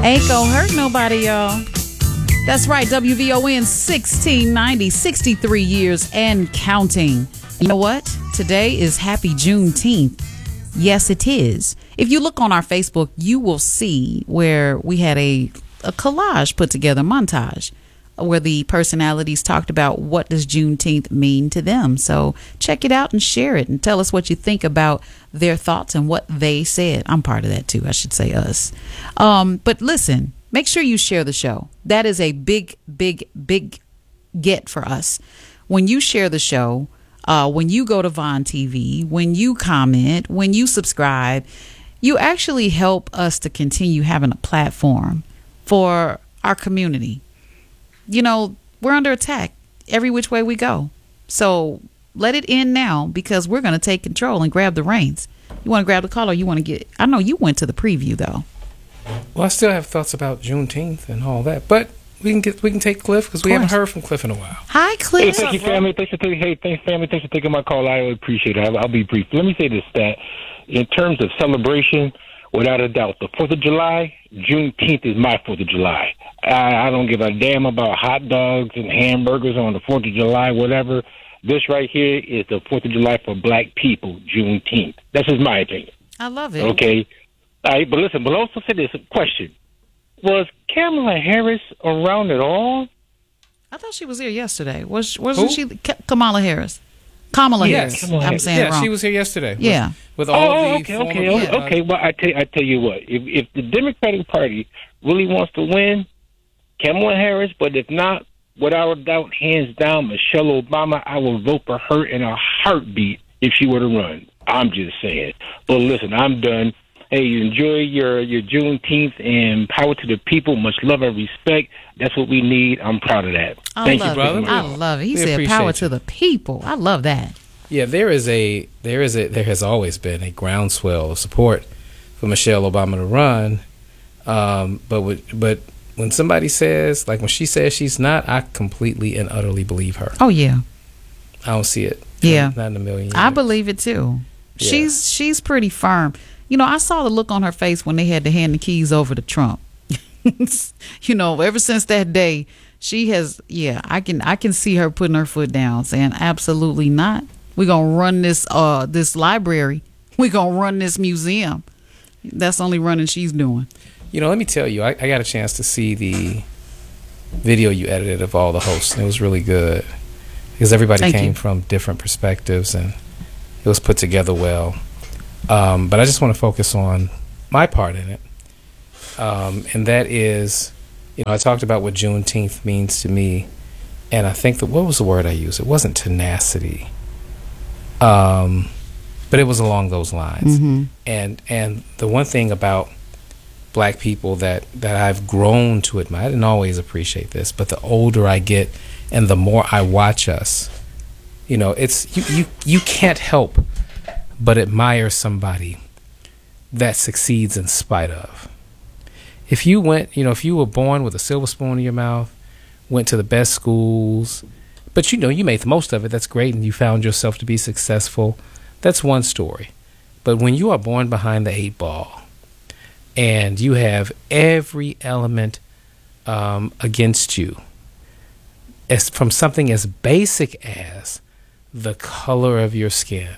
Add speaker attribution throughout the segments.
Speaker 1: Ain't gonna hurt nobody, y'all. That's right, WVON 1690, 63 years and counting. You know what? Today is Happy Juneteenth. Yes, it is. If you look on our Facebook, you will see where we had a collage put together, montage, where the personalities talked about what does Juneteenth mean to them. So check it out and share it and tell us what you think about their thoughts and what they said. I'm part of that too. I should say us. But listen, make sure you share the show. That is a big, big, big get for us. When you share the show, when you go to Vaughn TV, when you comment, when you subscribe, you actually help us to continue having a platform for our community. You know, we're under attack every which way we go. So let it end now, because we're going to take control and grab the reins. You want to grab the call, or you want to get... I know you went to the preview, though.
Speaker 2: Well, I still have thoughts about Juneteenth and all that, but we can take Cliff, because we haven't heard from Cliff in a while.
Speaker 1: Hi, Cliff.
Speaker 3: Hey, thank you, family. Thanks for taking my call. I really appreciate it. I'll be brief. Let me say this, that in terms of celebration, without a doubt, the 4th of July, Juneteenth is my 4th of July. I don't give a damn about hot dogs and hamburgers on the 4th of July, whatever. This right here is the 4th of July for black people, Juneteenth. That's just my opinion.
Speaker 1: I love it.
Speaker 3: Okay. All right, but listen, but also say this, question. Was Kamala Harris around at all?
Speaker 1: I thought she was here yesterday. Wasn't she Kamala Harris? Kamala Harris. I'm saying it wrong.
Speaker 2: She was here yesterday.
Speaker 1: Yeah.
Speaker 2: With all
Speaker 3: Okay. Well, I tell you what. If the Democratic Party really wants to win, Kamala Harris. But if not, without a doubt, hands down, Michelle Obama. I will vote for her in a heartbeat if she were to run. I'm just saying. But listen, I'm done. Hey, you enjoy your Juneteenth, and power to the people. Much love and respect. That's what we need. I'm proud of that. Thank you, brother.
Speaker 1: I love it. He said power to the people. I love that.
Speaker 2: Yeah, there has always been a groundswell of support for Michelle Obama to run. But when somebody says, like when she says she's not, I completely and utterly believe her.
Speaker 1: Oh yeah.
Speaker 2: I don't see it.
Speaker 1: Yeah.
Speaker 2: Not in a million years.
Speaker 1: I believe it too. Yeah. She's pretty firm. You know, I saw the look on her face when they had to hand the keys over to Trump. You know, ever since that day, she has, I can see her putting her foot down, saying absolutely not. We're going to run this library. We're going to run this museum. That's the only running she's doing.
Speaker 2: You know, let me tell you, I got a chance to see the video you edited of all the hosts, and it was really good, because everybody came from different perspectives, and it was put together well. But I just want to focus on my part in it. And that is, you know, I talked about what Juneteenth means to me. And I think what was the word I used? It wasn't tenacity. But it was along those lines. Mm-hmm. And the one thing about black people that I've grown to admire, I didn't always appreciate this, but the older I get and the more I watch us, you know, it's you can't help but admire somebody that succeeds in spite of. If you were born with a silver spoon in your mouth, went to the best schools, but you made the most of it, that's great, and you found yourself to be successful, that's one story. But when you are born behind the 8 ball and you have every element against you, as from something as basic as the color of your skin,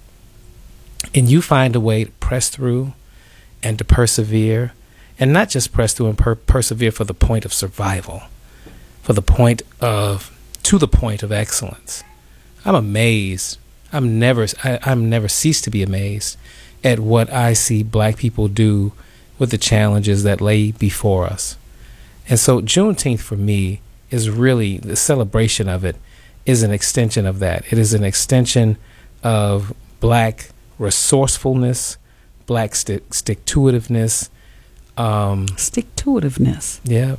Speaker 2: and you find a way to press through and to persevere, and not just press through and persevere for the point of survival, to the point of excellence. I'm amazed. I'm never ceased to be amazed at what I see black people do with the challenges that lay before us. And so Juneteenth for me is really, the celebration of it is an extension of that. It is an extension of black resourcefulness, black stick-to-itiveness.
Speaker 1: Stick-to-itiveness.
Speaker 2: Yeah.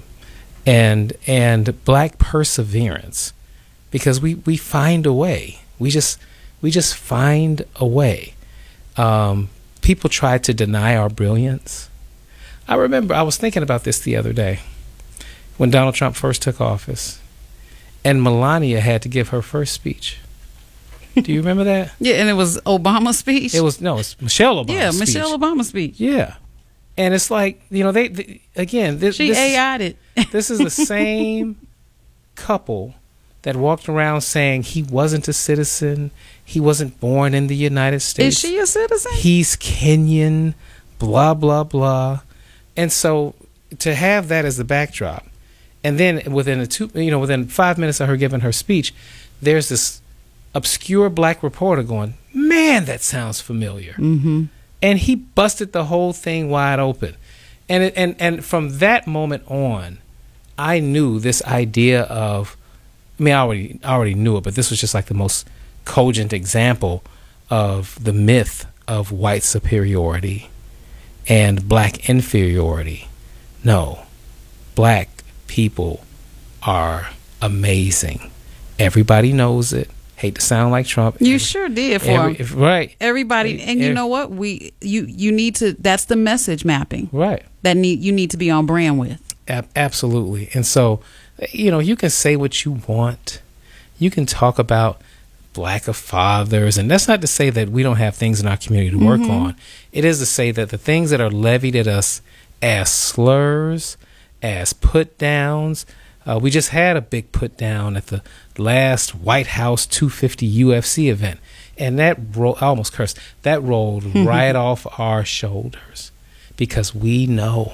Speaker 2: And black perseverance, because we find a way. We just find a way. People try to deny our brilliance. I remember I was thinking about this the other day when Donald Trump first took office, and Melania had to give her first speech. Do you remember that?
Speaker 1: Yeah, and it was Obama's speech?
Speaker 2: It's Michelle Obama's speech.
Speaker 1: Yeah, Michelle Obama's speech.
Speaker 2: Yeah. And it's like, they again,
Speaker 1: she AI'd it.
Speaker 2: This is the same couple that walked around saying he wasn't a citizen, he wasn't born in the United States.
Speaker 1: Is she a citizen?
Speaker 2: He's Kenyan, blah, blah, blah. And so to have that as the backdrop, and then within 5 minutes of her giving her speech, there's this obscure black reporter going, man, that sounds familiar.
Speaker 1: Mm-hmm.
Speaker 2: And he busted the whole thing wide open. And from that moment on, I knew this idea of, I already knew it, but this was just like the most cogent example of the myth of white superiority and black inferiority. No, black people are amazing. Everybody knows it. Hate to sound like Trump.
Speaker 1: You sure did for him.
Speaker 2: Right.
Speaker 1: Everybody, and you know what? You need to. That's the message mapping.
Speaker 2: Right.
Speaker 1: You need to be on brand with.
Speaker 2: Absolutely. And so, you can say what you want. You can talk about lack of fathers, and that's not to say that we don't have things in our community to work on. It is to say that the things that are levied at us as slurs, as put downs. We just had a big put down at the last White House 250 UFC event, and I almost cursed. That rolled right off our shoulders because we know.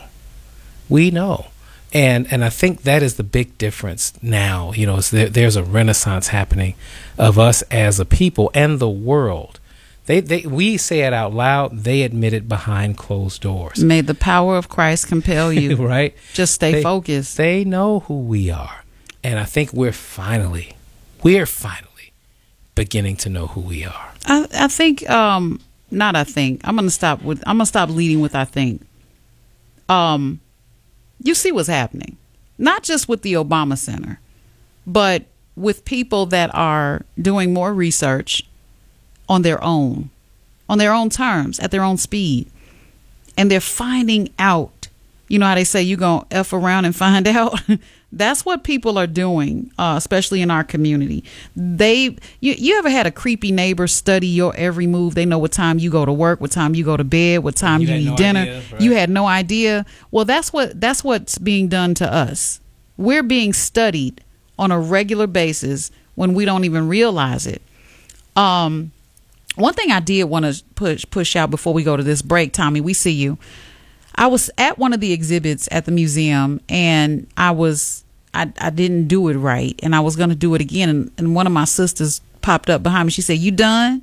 Speaker 2: And I think that is the big difference now. There's a renaissance happening of us as a people and the world. We say it out loud. They admit it behind closed doors.
Speaker 1: May the power of Christ compel you.
Speaker 2: Right.
Speaker 1: Just stay focused. They
Speaker 2: know who we are. And I think we're finally beginning to know who we are.
Speaker 1: I think, I'm going to stop leading with I think. You see what's happening, not just with the Obama Center, but with people that are doing more research on their own terms, at their own speed. And they're finding out, you know how they say you gonna F around and find out? That's what people are doing, especially in our community. You ever had a creepy neighbor study your every move? They know what time you go to work, what time you go to bed, what time you eat dinner.
Speaker 2: Idea, right?
Speaker 1: You had no idea. Well, that's what's being done to us. We're being studied on a regular basis when we don't even realize it. One thing I did want to push out before we go to this break, Tommy, we see you. I was at one of the exhibits at the museum, and I didn't do it right, and I was going to do it again, and one of my sisters popped up behind me. She said, "You done?"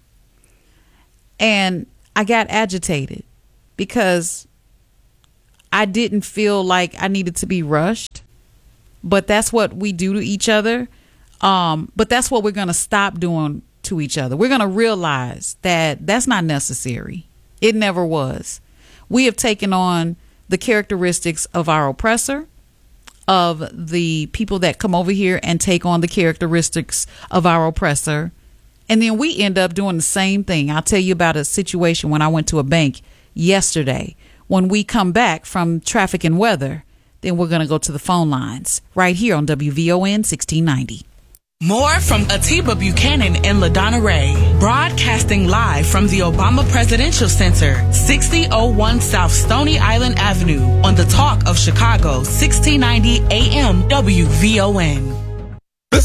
Speaker 1: And I got agitated because I didn't feel like I needed to be rushed, but that's what we do to each other. But that's what we're going to stop doing to each other. We're going to realize that that's not necessary. It never was. We have taken on the characteristics of our oppressor, of the people that come over here and take on the characteristics of our oppressor. And then we end up doing the same thing. I'll tell you about a situation when I went to a bank yesterday. When we come back from traffic and weather, then we're going to go to the phone lines right here on WVON 1690.
Speaker 4: More from Atiba Buchanan and LaDonna Ray, broadcasting live from the Obama Presidential Center, 6001 South Stony Island Avenue, on the Talk of Chicago, 1690 AM WVON.